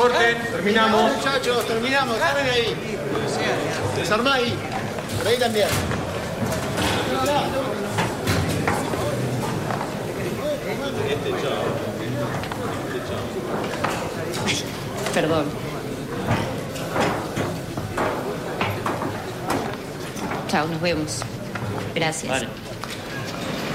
Corten, terminamos. Muchachos, terminamos. Desarmen ahí. Desarmá ahí. Por ahí también. Perdón. Chao, nos vemos. Gracias. Vale.